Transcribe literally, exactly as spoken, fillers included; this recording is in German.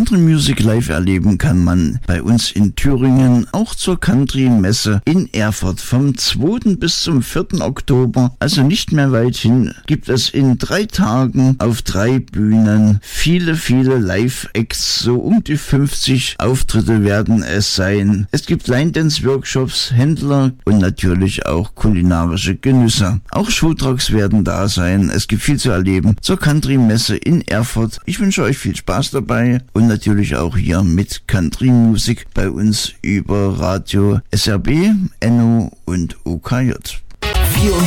Country Music live erleben kann man bei uns in Thüringen, auch zur Country Messe in Erfurt vom zweiten bis zum vierten Oktober, also nicht mehr weit hin, gibt es in drei Tagen auf drei Bühnen viele, viele Live-Acts, so um die fünfzig Auftritte werden es sein. Es gibt Line-Dance-Workshops, Händler und natürlich auch kulinarische Genüsse. Auch Showtrucks werden da sein. Es gibt viel zu erleben zur Country Messe in Erfurt. Ich wünsche euch viel Spaß dabei und natürlich auch hier mit Country Music bei uns über Radio S R B, Enno und O K J.